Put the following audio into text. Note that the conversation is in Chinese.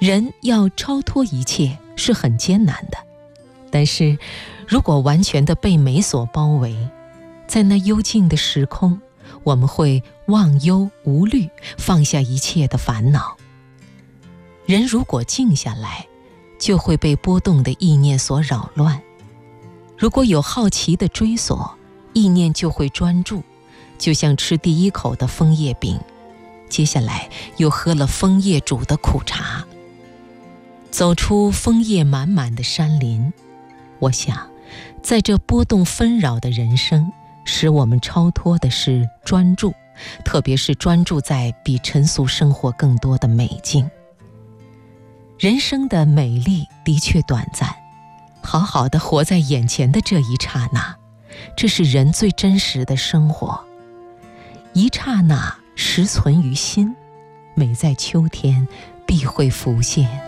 人要超脱一切是很艰难的，但是如果完全的被美所包围，在那幽静的时空，我们会忘忧无虑，放下一切的烦恼。人如果静下来，就会被波动的意念所扰乱。如果有好奇的追索，意念就会专注，就像吃第一口的枫叶饼，接下来又喝了枫叶煮的苦茶。走出枫叶满满的山林，我想，在这波动纷扰的人生，使我们超脱的是专注，特别是专注在比尘俗生活更多的美境。人生的美丽的确短暂，好好的活在眼前的这一刹那，这是人最真实的生活。一刹那实存于心，美在秋天必会浮现。